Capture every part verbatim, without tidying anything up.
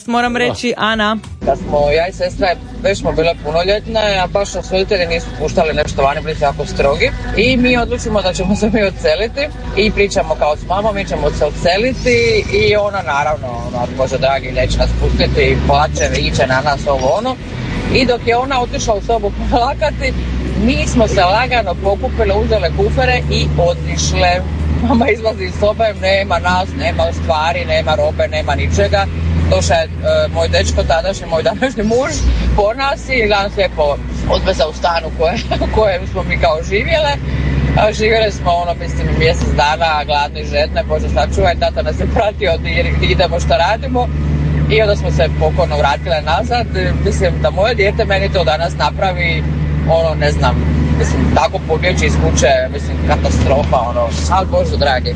Moram reći, Ana. Kad smo ja i sestra već smo bile punoljetne, a baš nas roditelji nisu puštali nešto vani, bili su jako strogi. I mi odlučimo da ćemo se mi odseliti i pričamo kao s mamom, mi ćemo se odseliti i ona naravno, ono, Bože dragi, neće nas pustiti i plače, viče na nas ovo ono. I dok je ona otišla u sobu plakati, mi smo se lagano pokupile, uzele kufere i otišle. Mama izlazi iz sobe, nema nas, nema stvari, nema robe, nema ničega. Došao je uh, moj dečko, tadašnji moj današnji muž, po nas i nas lijepo odveza u stanu koje, u kojem smo mi kao živjele. A živjeli smo ono, mislim, mjesec dana, gladni, žedne, Bože sačuvaj, tata nas je pratio gdje idemo, šta radimo. I onda smo se pokorno vratile nazad. Mislim da moje dijete meni to danas napravi, ono, ne znam, mislim, tako pobjeći iz kuće, mislim, katastrofa, ono, ali Bože dragi.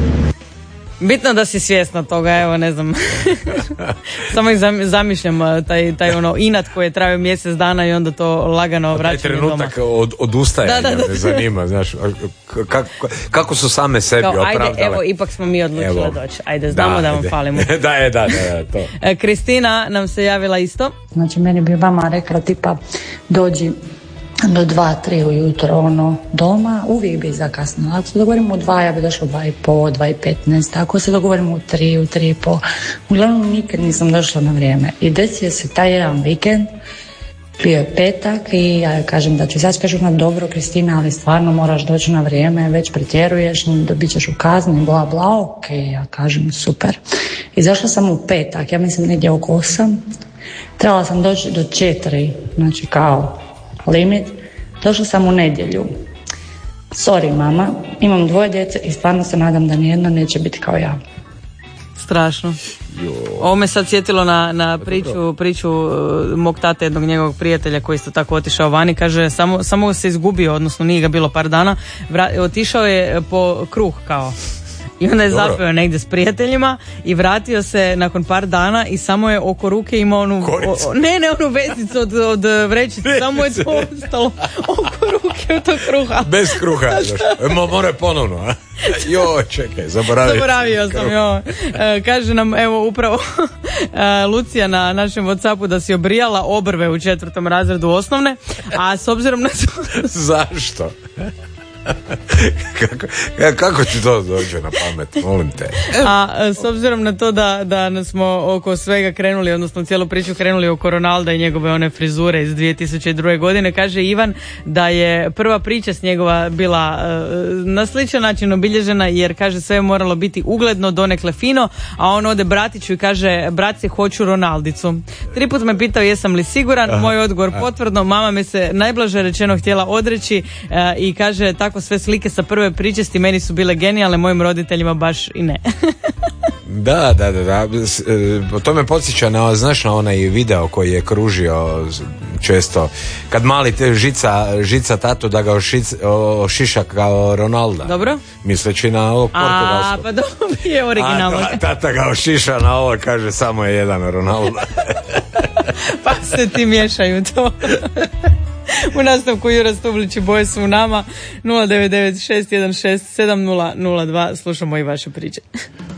Bitno da si svjesna toga, evo, ne znam. Samo ih zamišljam, taj, taj ono inat koji je trajao mjesec dana i onda to lagano vraćanje doma. Taj trenutak od, odustajanja da, da, da. me zanima, znaš, kako, kako su same sebi kao, opravdale. Ajde, evo, ipak smo mi odlučile doći. Ajde, znamo da, da vam falimo. da, da, da, da, to. Kristina nam se javila isto. Znači, meni bi mama rekla tipa, dođi do dva, tri ujutro ono doma, uvijek bi zakasnila. Ako se dogovorimo u dva, ja bi došla u dva i po, dva i petnaest. Ako se dogovorimo u tri, u tri i po, uglavnom nikad nisam došla na vrijeme. I desio se taj jedan vikend, bio je petak i ja kažem da ću sad kažu na dobro Kristina, ali stvarno moraš doći na vrijeme, već pretjeruješ, dobit ćeš u kazni, bla bla, ok, ja kažem super. Izašla sam u petak, ja mislim negdje oko osam, trebala sam doći do četiri, znači kao limit. Došla sam u nedjelju. Sorry mama, imam dvoje djece i stvarno se nadam da nijedno neće biti kao ja. Strašno. Ovo me sad sjetilo na, na priču, priču mog tate, jednog njegovog prijatelja koji isto tako otišao vani. Kaže, samo, samo se izgubio, odnosno nije ga bilo par dana. Vra, otišao je po kruh kao. I onda je zapeo negdje s prijateljima i vratio se nakon par dana i samo je oko ruke imao onu... O, ne, ne onu vezicu od, od vrećice, samo je to ostalo oko ruke od tog kruha. Bez kruha, mora ponovno, a? Jo, čekaj, zaboravio, zaboravio sam, jo. E, kaže nam, evo, upravo e, Lucija na našem WhatsAppu da si obrijala obrve u četvrtom razredu osnovne, a s obzirom na to... Zašto? kako, kako ti to dođe na pamet, molim te. A s obzirom na to da, da smo oko svega krenuli, odnosno cijelu priču krenuli oko Ronalda i njegove one frizure iz dvije tisuće druge. godine, kaže Ivan da je prva priča s njegova bila uh, na sličan način obilježena, jer kaže sve je moralo biti ugledno, donekle fino, a on ode bratiću i kaže, brat se, hoću Ronaldicu. Tri put me pitao jesam li siguran, aha, moj odgovor aha. potvrdno, mama me se najblaže rečeno htjela odreći uh, i kaže, tako sve slike sa prve pričesti meni su bile genijalne, mojim roditeljima baš i ne. Da, da, da, da. To me podsjeća na, znaš, na onaj video koji je kružio često, kad mali te žica, žica tatu da ga ošic, ošiša kao Ronalda. Dobro. Misleći na ovog portugalskog. A, pa dobro, je originalno. A tata ga ošiša na ovo, kaže samo je jedan Ronalda. Pa se ti miješaju to. U nastavku Jura Stublić i Boje su u nama. Nula devet devet šest jedan šest sedam nula nula dva. Slušamo i vaše priče.